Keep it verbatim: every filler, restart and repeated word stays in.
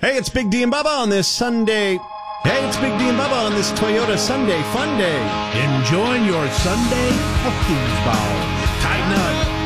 Hey, it's Big D and Bubba on this Sunday. Hey, it's Big D and Bubba on this Toyota Sunday Fun Day. Enjoying your Sunday footballs. Tighten up.